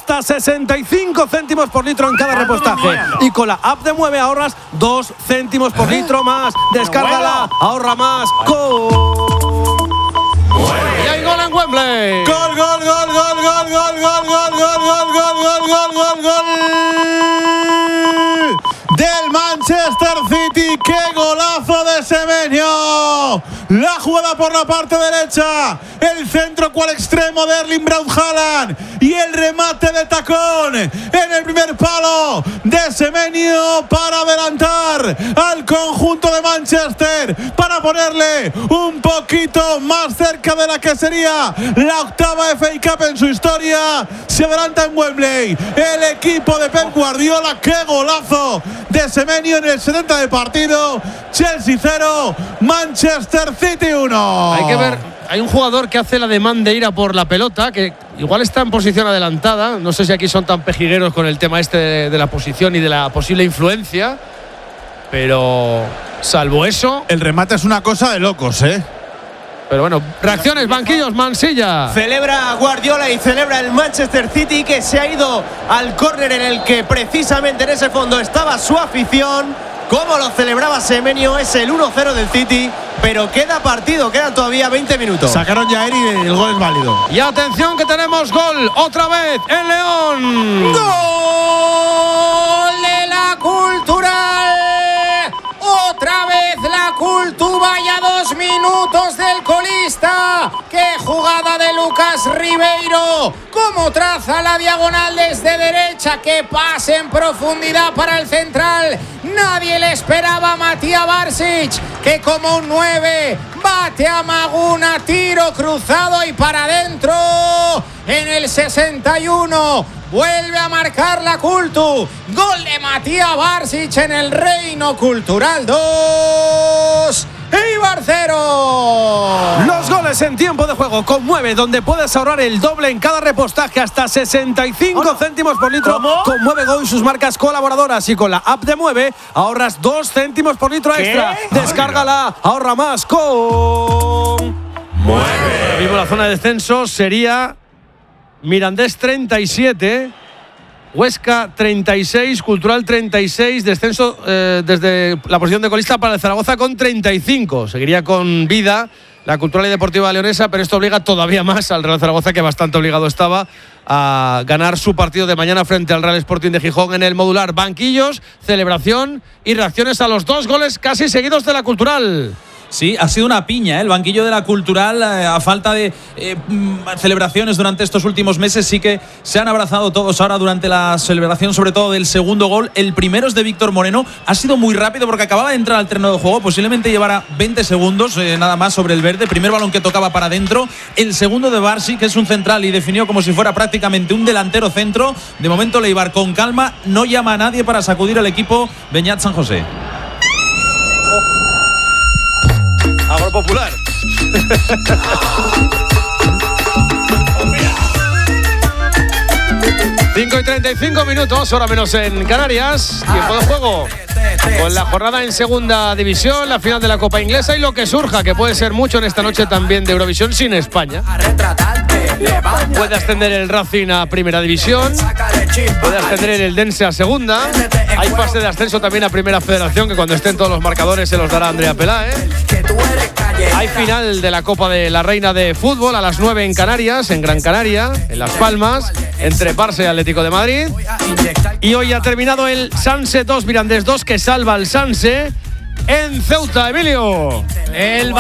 hasta 65 céntimos por litro en cada repostaje. Y con la app de Mueve ahorras 2 céntimos por litro más. Descárgala, ahorra más. Y hay gol en Wembley. Gol, gol, gol, gol, gol, gol, gol, gol, gol, gol, gol, gol, gol, gol del Manchester City. ¡Qué golazo de Semenyo! La jugada por la parte derecha, el centro cual extremo de Erling Braut Haaland y el remate de tacón en el primer palo de Semenyo para adelantar al conjunto de Manchester, para ponerle un poquito más cerca de la que sería la octava FA Cup en su historia. Se adelanta en Wembley el equipo de Pep Guardiola. ¡Qué golazo de Semenyo en el 70 de partido! Chelsea 0, Manchester City 1. Hay que ver, hay un jugador que hace la demanda de ir a por la pelota, que igual está en posición adelantada. No sé si aquí son tan pejigueros con el tema este de la posición y de la posible influencia, pero salvo eso, el remate es una cosa de locos, ¿eh? Pero bueno, reacciones, banquillos, Mansilla. Celebra Guardiola y celebra el Manchester City, que se ha ido al córner en el que precisamente en ese fondo estaba su afición. Como lo celebraba Semenyo, es el 1-0 del City, pero queda partido, quedan todavía 20 minutos. Sacaron ya a Eri y el gol es válido. Y atención que tenemos gol otra vez en León. ¡Gol de la Cultural! Otra vez la Cultural, ya 2 minutos del colista. ¡Qué jugada de Lucas Ribeiro! Cómo traza la diagonal desde derecha, que pase en profundidad para el central. Nadie le esperaba a Matija Barsic, que como un 9 bate a Maguna, tiro cruzado y para adentro. En el 61 vuelve a marcar la Cultu. Gol de Matija Barsic en el Reino Cultural 2. Eibar 0. Los goles en tiempo de juego con Mueve, donde puedes ahorrar el doble en cada repostaje, hasta 65 céntimos por litro. Con Mueve Go y sus marcas colaboradoras, y con la app de Mueve ahorras 2 céntimos por litro extra. Descárgala, ahorra más con Mueve. Ahora mismo la zona de descenso sería Mirandés 37, Huesca 36, Cultural 36, descenso desde la posición de colista para el Zaragoza con 35. Seguiría con vida la Cultural y Deportiva Leonesa, pero esto obliga todavía más al Real Zaragoza, que bastante obligado estaba a ganar su partido de mañana frente al Real Sporting de Gijón en el Modular. Banquillos, celebración y reacciones a los 2 goles casi seguidos de la Cultural. Sí, ha sido una piña, ¿eh? El banquillo de la Cultural, a falta de celebraciones durante estos últimos meses, sí que se han abrazado todos ahora durante la celebración, sobre todo del segundo gol. El primero es de Víctor Moreno, ha sido muy rápido porque acababa de entrar al terreno de juego, posiblemente llevara 20 segundos nada más sobre el verde. Primer balón que tocaba para adentro, el segundo de Barsi, que es un central y definió como si fuera prácticamente un delantero centro. De momento Eibar con calma, no llama a nadie para sacudir al equipo Beñat San José. Agropopular. Cinco y 35 minutos, hora menos en Canarias. Tiempo de juego con la jornada en segunda división, la final de la Copa Inglesa y lo que surja, que puede ser mucho en esta noche también de Eurovisión sin España. Puede ascender el Racing a primera división, puede ascender el Eldense a segunda. Hay fase de ascenso también a primera federación, que cuando estén todos los marcadores se los dará Andrea Peláez. Hay final de la Copa de la Reina de Fútbol a las 9 en Canarias, en Gran Canaria, en Las Palmas, entre Barça y Atlético de Madrid. Y hoy ha terminado el Sanse 2, Mirandés 2, que salva al Sanse en Ceuta, Emilio.